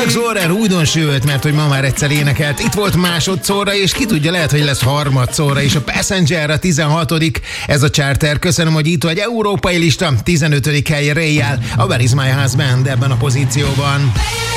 Max Orrer újdonsült, mert hogy ma már egyszer énekelt. Itt volt másodszorra, és ki tudja, lehet, hogy lesz harmadszorra is. A Passenger a 16. Ez a charter. Köszönöm, hogy itt vagy. Európai lista 15. helye Ray-jel. A Where is my husband ebben a pozícióban.